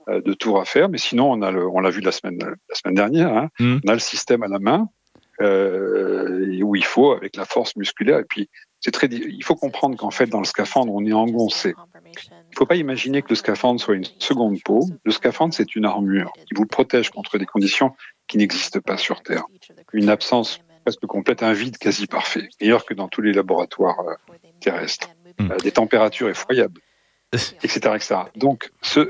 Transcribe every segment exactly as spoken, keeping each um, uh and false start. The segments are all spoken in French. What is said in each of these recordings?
euh, de tours à faire. Mais sinon, on a le, on l'a vu la semaine, la semaine dernière, hein, Mmh. on a le système à la main euh, où il faut avec la force musculaire. Et puis, c'est très, il faut comprendre qu'en fait, dans le scaphandre, on est engoncé. Il ne faut pas imaginer que le scaphandre soit une seconde peau. Le scaphandre, c'est une armure qui vous protège contre des conditions qui n'existent pas sur Terre. Une absence presque complète, un vide quasi parfait, meilleur que dans tous les laboratoires euh, terrestres. Mmh. Euh, des températures effroyables, et cetera, et cetera. Donc, ce...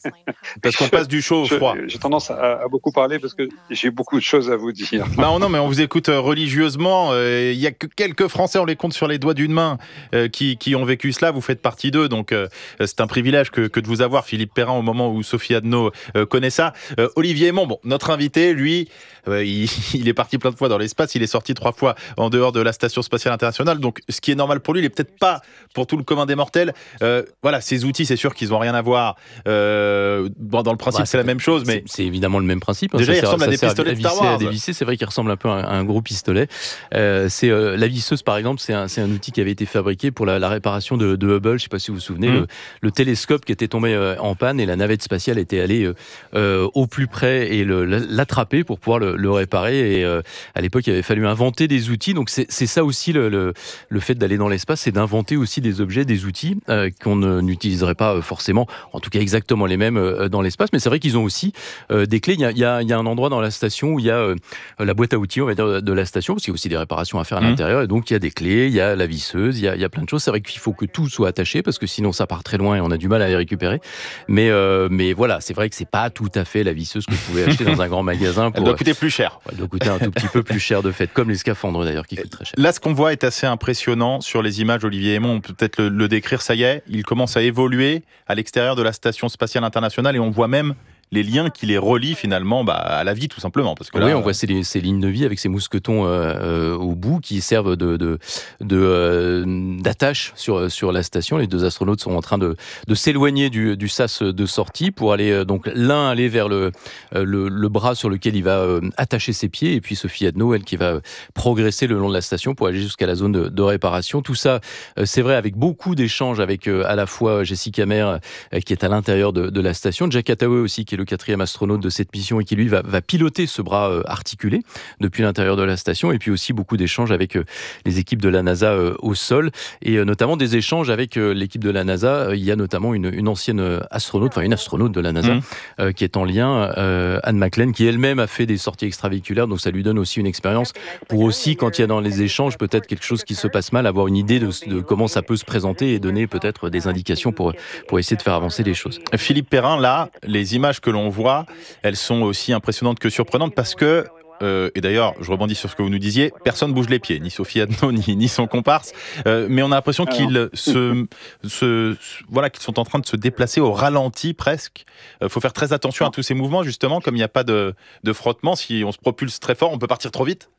Parce qu'on je, passe du chaud au je, froid. j'ai tendance à, à beaucoup parler parce que j'ai beaucoup de choses à vous dire. Bah non, mais on vous écoute religieusement. Il euh, y a que quelques Français, on les compte sur les doigts d'une main, euh, qui, qui ont vécu cela. Vous faites partie d'eux, donc euh, c'est un privilège que, que de vous avoir, Philippe Perrin, au moment où Sophie Adno euh, connaît ça. Euh, Olivier Aymon, bon, notre invité, lui, euh, il, il est parti plein de fois dans l'espace. Il est sorti trois fois en dehors de la Station Spatiale Internationale. Donc, ce qui est normal pour lui, il est peut-être pas pour tout le commun des mortels. Euh, voilà, ces outils, c'est sûr qu'ils n'ont rien à voir. Euh, bon, dans le principe, Bah, c'est la même chose, mais c'est, c'est évidemment le même principe. Hein. Déjà, ça il sert, ressemble à ça des sert pistolets à de Star visser, à Wars. dévisser. C'est vrai qu'il ressemble un peu à un, à un gros pistolet. Euh, c'est euh, la visseuse, par exemple, c'est un, c'est un outil qui avait été fabriqué pour la, la réparation de, de Hubble. Je ne sais pas si vous vous souvenez, mmh. le, le télescope qui était tombé euh, en panne et la navette spatiale était allée euh, euh, au plus près et le, l'attraper pour pouvoir le, le réparer. Et euh, à l'époque, il avait fallu inventer des outils. Donc c'est, c'est ça aussi le, le, le fait d'aller dans l'espace, c'est d'inventer aussi des objets, des outils euh, qu'on ne, n'utiliserait pas forcément, en tout cas exactement les mêmes euh, dans l'espace. Mais c'est vrai qu'ils ont aussi euh, des clés. Il y a, il y a, il y a un endroit dans la station où il y a euh, la boîte à outils, on va dire, de la station, parce qu'il y a aussi des réparations à faire à Mmh. l'intérieur. Et donc il y a des clés, il y a la visseuse, il y a, il y a plein de choses. C'est vrai qu'il faut que tout soit attaché parce que sinon ça part très loin et on a du mal à les récupérer. Mais euh, mais voilà, c'est vrai que c'est pas tout à fait la visseuse que vous pouvez acheter dans un grand magasin. Pour, Elle doit coûter plus cher. Elle doit coûter un tout petit peu plus cher de fait, comme les scaphandres d'ailleurs qui coûtent très cher. Là, ce qu'on voit est assez impressionnant sur les images. Olivier Aymon, on peut peut-être le, le décrire. Ça y est, il commence à évoluer à l'extérieur de la Station Spatiale Internationale et on voit même les liens qui les relient finalement bah, à la vie tout simplement. Parce que là, oui, on voit ces, ces lignes de vie avec ces mousquetons euh, euh, au bout qui servent de, de, de, euh, d'attache sur, sur la station. Les deux astronautes sont en train de, de s'éloigner du, du sas de sortie pour aller, euh, donc l'un aller vers le, euh, le, le bras sur lequel il va euh, attacher ses pieds et puis Sophie Adno, elle qui va progresser le long de la station pour aller jusqu'à la zone de, de réparation. Tout ça, euh, c'est vrai, avec beaucoup d'échanges avec euh, à la fois Jessica Meir euh, qui est à l'intérieur de, de la station, Jack Attaway aussi qui est le quatrième astronaute de cette mission et qui lui va, va piloter ce bras euh, articulé depuis l'intérieur de la station, et puis aussi beaucoup d'échanges avec euh, les équipes de la NASA euh, au sol, et euh, notamment des échanges avec euh, l'équipe de la NASA. Euh, il y a notamment une, une ancienne astronaute, enfin une astronaute de la NASA, mmh. euh, qui est en lien, euh, Anne McLean, qui elle-même a fait des sorties extravéhiculaires, donc ça lui donne aussi une expérience pour aussi, quand il y a dans les échanges peut-être quelque chose qui se passe mal, avoir une idée de, de comment ça peut se présenter et donner peut-être des indications pour, pour essayer de faire avancer les choses. Philippe Perrin, là, les images que l'on voit, elles sont aussi impressionnantes que surprenantes parce que, euh, et d'ailleurs, je rebondis sur ce que vous nous disiez, personne bouge les pieds, ni Sophie Adno, ni, ni son comparse, euh, mais on a l'impression Alors. qu'ils se, se, voilà, qu'ils sont en train de se déplacer au ralenti presque. Il euh, faut faire très attention à tous ces mouvements, justement, comme il n'y a pas de, de frottement. Si on se propulse très fort, on peut partir trop vite.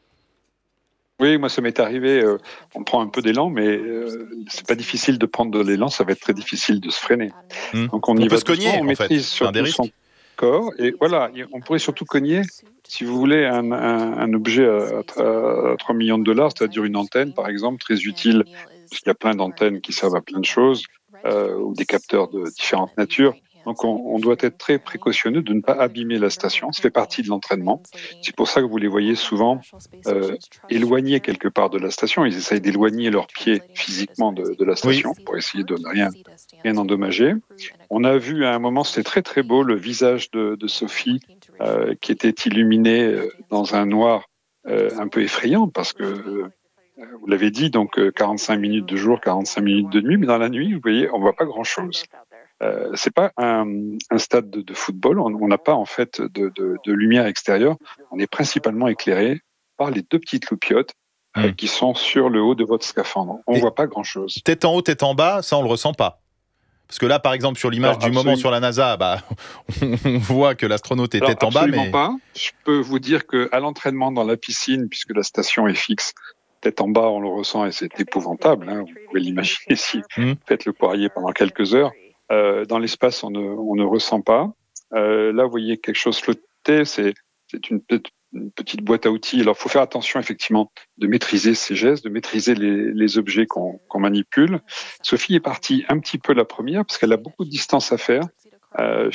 Oui, moi ça m'est arrivé, euh, on prend un peu d'élan, mais euh, c'est pas difficile de prendre de l'élan, ça va être très difficile de se freiner. Mmh. Donc on, on y peut va se cogner, doucement, on en maîtrise fait. surtout son corps, et voilà, on pourrait surtout cogner, si vous voulez, un, un, un objet à, à, à trois millions de dollars, c'est-à-dire une antenne par exemple, très utile, parce qu'il y a plein d'antennes qui servent à plein de choses, euh, ou des capteurs de différentes natures. Donc on, on doit être très précautionneux de ne pas abîmer la station, ça fait partie de l'entraînement. C'est pour ça que vous les voyez souvent euh, éloignés quelque part de la station, ils essayent d'éloigner leurs pieds physiquement de, de la station oui. pour essayer de ne rien, rien endommager. On a vu à un moment, c'était très très beau, le visage de, de Sophie euh, qui était illuminé dans un noir euh, un peu effrayant parce que euh, vous l'avez dit, donc quarante-cinq minutes de jour, quarante-cinq minutes de nuit, mais dans la nuit, vous voyez, on ne voit pas grand-chose. Euh, c'est pas un, un stade de, de football, on n'a pas en fait de, de, de lumière extérieure, on est principalement éclairé par les deux petites loupiottes mmh. euh, qui sont sur le haut de votre scaphandre. On ne voit pas grand-chose. Tête en haut, tête en bas, ça on le ressent pas. Parce que là, par exemple, sur l'image Alors, du moment sur la NASA, bah, on voit que l'astronaute est Alors, tête en bas. Absolument mais... pas. Je peux vous dire qu'à l'entraînement dans la piscine, puisque la station est fixe, tête en bas, on le ressent et c'est épouvantable. Hein, vous pouvez l'imaginer si vous mmh. faites le poirier pendant quelques heures. Euh, dans l'espace, on ne, on ne ressent pas. Euh, là, vous voyez quelque chose flotter, c'est, c'est une, une petite boîte à outils. Alors, il faut faire attention, effectivement, de maîtriser ses gestes, de maîtriser les, les objets qu'on, qu'on manipule. Sophie est partie un petit peu la première, parce qu'elle a beaucoup de distance à faire. Euh,